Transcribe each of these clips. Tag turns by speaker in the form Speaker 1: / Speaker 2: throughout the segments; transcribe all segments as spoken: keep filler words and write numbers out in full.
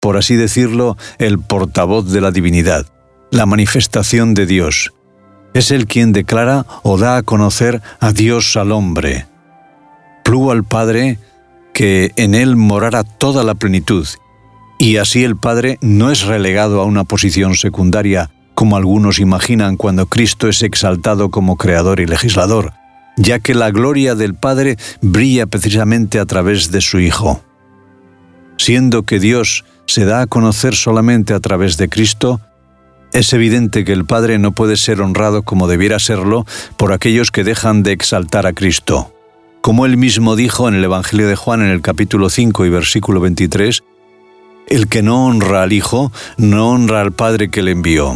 Speaker 1: por así decirlo, el portavoz de la divinidad, la manifestación de Dios. Es Él quien declara o da a conocer a Dios al hombre. Plugo al Padre que en Él morara toda la plenitud, y así el Padre no es relegado a una posición secundaria, como algunos imaginan cuando Cristo es exaltado como creador y legislador, ya que la gloria del Padre brilla precisamente a través de su Hijo. Siendo que Dios se da a conocer solamente a través de Cristo, es evidente que el Padre no puede ser honrado como debiera serlo por aquellos que dejan de exaltar a Cristo. Como Él mismo dijo en el Evangelio de Juan en el capítulo cinco y versículo veintitrés, el que no honra al Hijo, no honra al Padre que le envió.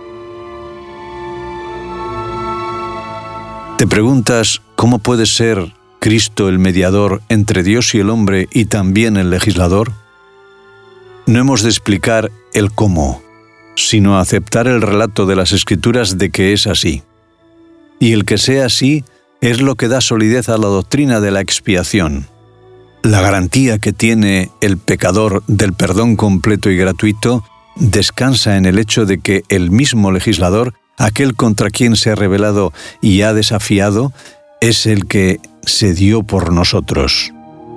Speaker 1: ¿Te preguntas cómo puede ser Cristo el mediador entre Dios y el hombre y también el legislador? No hemos de explicar el cómo, sino aceptar el relato de las Escrituras de que es así. Y el que sea así es lo que da solidez a la doctrina de la expiación. La garantía que tiene el pecador del perdón completo y gratuito descansa en el hecho de que el mismo legislador, aquel contra quien se ha rebelado y ha desafiado, es el que se dio por nosotros.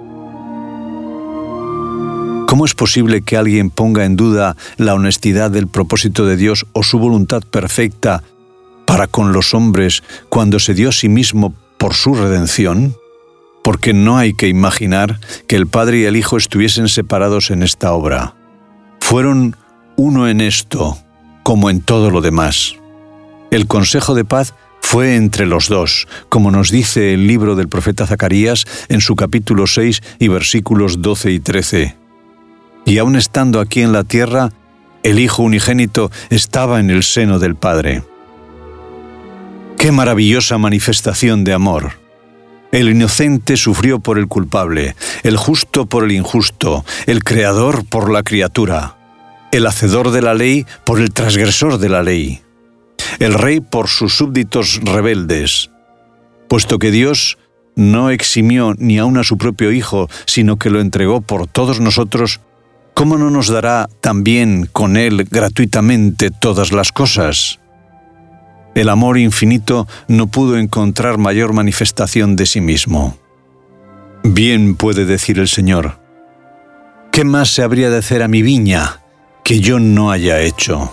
Speaker 1: ¿Cómo es posible que alguien ponga en duda la honestidad del propósito de Dios o su voluntad perfecta para con los hombres cuando se dio a sí mismo por su redención? Porque no hay que imaginar que el Padre y el Hijo estuviesen separados en esta obra. Fueron uno en esto, como en todo lo demás. El consejo de paz fue entre los dos, como nos dice el libro del profeta Zacarías en su capítulo seis y versículos doce y trece. Y aun estando aquí en la tierra, el Hijo unigénito estaba en el seno del Padre. ¡Qué maravillosa manifestación de amor! El inocente sufrió por el culpable, el justo por el injusto, el creador por la criatura, el hacedor de la ley por el transgresor de la ley, el rey por sus súbditos rebeldes. Puesto que Dios no eximió ni aun a su propio Hijo, sino que lo entregó por todos nosotros, ¿cómo no nos dará también con Él gratuitamente todas las cosas? El amor infinito no pudo encontrar mayor manifestación de sí mismo. Bien puede decir el Señor: ¿qué más se habría de hacer a mi viña que yo no haya hecho?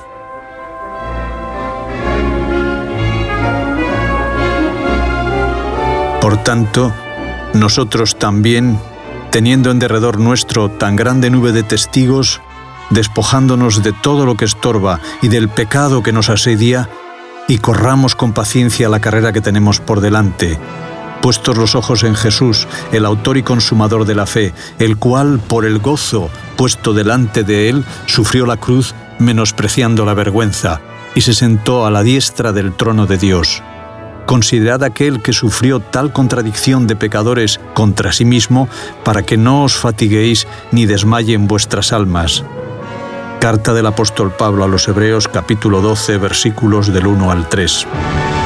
Speaker 1: Por tanto, nosotros también, teniendo en derredor nuestro tan grande nube de testigos, despojándonos de todo lo que estorba y del pecado que nos asedia, y corramos con paciencia la carrera que tenemos por delante, puestos los ojos en Jesús, el autor y consumador de la fe, el cual, por el gozo puesto delante de él, sufrió la cruz, menospreciando la vergüenza, y se sentó a la diestra del trono de Dios. Considerad aquel que sufrió tal contradicción de pecadores contra sí mismo, para que no os fatiguéis ni desmayen vuestras almas. Carta del apóstol Pablo a los Hebreos, capítulo doce, versículos del uno al tres.